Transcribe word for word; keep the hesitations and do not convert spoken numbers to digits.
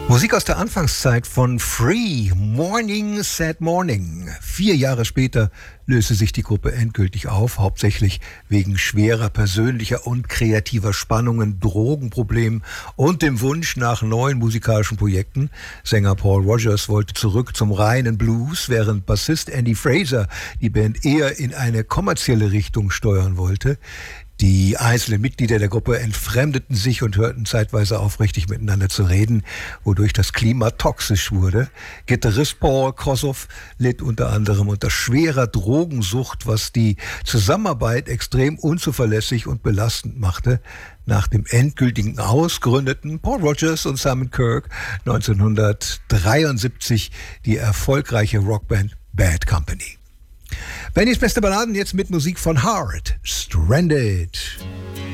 Musik aus der Anfangszeit von Free, Morning Sad Morning. Vier Jahre später löste sich die Gruppe endgültig auf, hauptsächlich wegen schwerer persönlicher und kreativer Spannungen, Drogenproblemen und dem Wunsch nach neuen musikalischen Projekten. Sänger Paul Rodgers wollte zurück zum reinen Blues, während Bassist Andy Fraser die Band eher in eine kommerzielle Richtung steuern wollte. Die einzelnen Mitglieder der Gruppe entfremdeten sich und hörten zeitweise auf, richtig miteinander zu reden, wodurch das Klima toxisch wurde. Gitarrist Paul Kossoff litt unter anderem unter schwerer Drogensucht, was die Zusammenarbeit extrem unzuverlässig und belastend machte. Nach dem endgültigen Aus gründeten Paul Rodgers und Simon Kirke neunzehnhundertdreiundsiebzig die erfolgreiche Rockband Bad Company. Bennys beste Balladen jetzt mit Musik von Heart, Stranded.